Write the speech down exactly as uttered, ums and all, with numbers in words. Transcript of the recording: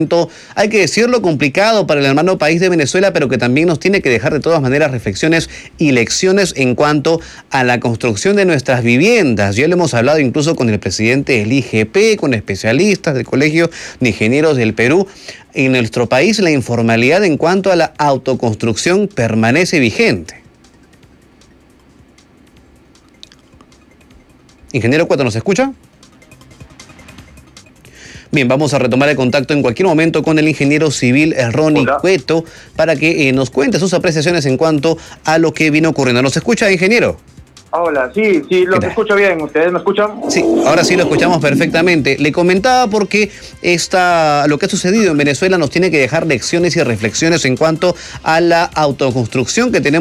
Hay que decirlo, complicado para el hermano país de Venezuela, pero que también nos tiene que dejar de todas maneras reflexiones y lecciones en cuanto a la construcción de nuestras viviendas. Ya lo hemos hablado incluso con el presidente del I G P, con especialistas del Colegio de Ingenieros del Perú. En nuestro país la informalidad en cuanto a la autoconstrucción permanece vigente. Ingeniero Cueto, ¿nos escucha? Bien, vamos a retomar el contacto en cualquier momento con el ingeniero civil Ronnie Cueto para que eh, nos cuente sus apreciaciones en cuanto a lo que vino ocurriendo. ¿Nos escucha, ingeniero? Hola, sí, sí, lo escucho bien. ¿Ustedes me escuchan? Sí, ahora sí lo escuchamos perfectamente. Le comentaba porque esta, lo que ha sucedido en Venezuela nos tiene que dejar lecciones y reflexiones en cuanto a la autoconstrucción que tenemos